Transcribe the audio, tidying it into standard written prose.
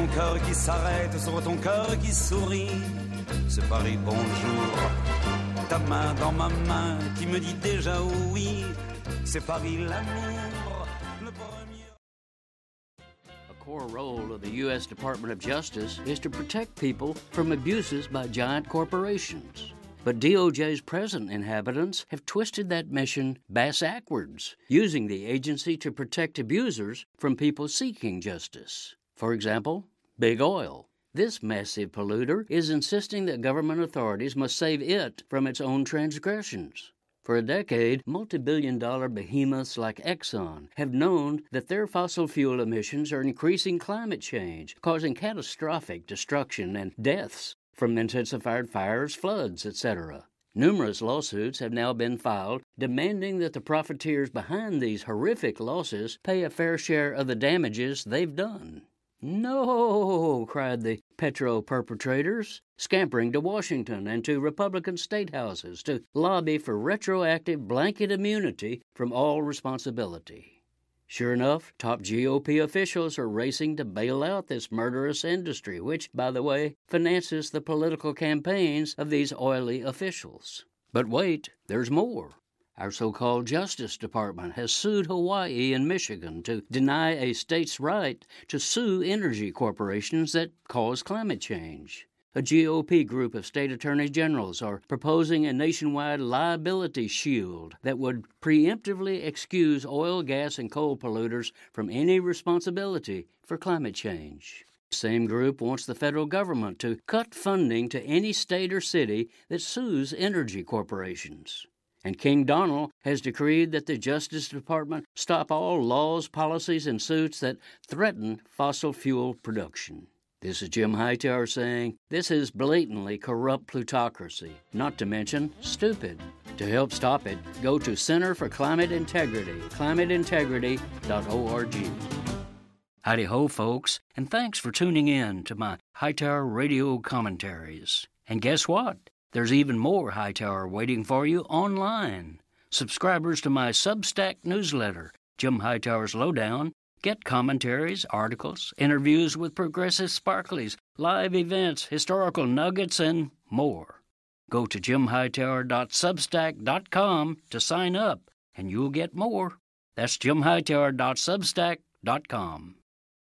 ton cœur qui s'arrête, sur ton cœur qui sourit. C'est Paris, bonjour. Ta main dans ma main qui me dit déjà oui. C'est Paris, l'amour, le premier. A core role of the U.S. Department of Justice is to protect people from abuses by giant corporations. But DOJ's present inhabitants have twisted that mission bass-ackwards, using the agency to protect abusers from people seeking justice. For example, Big Oil. This massive polluter is insisting that government authorities must save it from its own transgressions. For a decade, multi-billion-dollar behemoths like Exxon have known that their fossil fuel emissions are increasing climate change, causing catastrophic destruction and deaths from intensified fires, floods, etc. Numerous lawsuits have now been filed demanding that the profiteers behind these horrific losses pay a fair share of the damages they've done. No, cried the petro-perpetrators, scampering to Washington and to Republican state houses to lobby for retroactive blanket immunity from all responsibility. Sure enough, top GOP officials are racing to bail out this murderous industry, which, by the way, finances the political campaigns of these oily officials. But wait, there's more. Our so-called Justice Department has sued Hawaii and Michigan to deny a state's right to sue energy corporations that cause climate change. A GOP group of state attorney generals are proposing a nationwide liability shield that would preemptively excuse oil, gas, and coal polluters from any responsibility for climate change. The same group wants the federal government to cut funding to any state or city that sues energy corporations. And King Donald has decreed that the Justice Department stop all laws, policies, and suits that threaten fossil fuel production. This is Jim Hightower saying, this is blatantly corrupt plutocracy, not to mention stupid. To help stop it, go to Center for Climate Integrity, climateintegrity.org. Howdy-ho, folks, and thanks for tuning in to my Hightower radio commentaries. And guess what? There's even more Hightower waiting for you online. Subscribers to my Substack newsletter, Jim Hightower's Lowdown, get commentaries, articles, interviews with progressive sparklies, live events, historical nuggets, and more. Go to jimhightower.substack.com to sign up, and you'll get more. That's jimhightower.substack.com.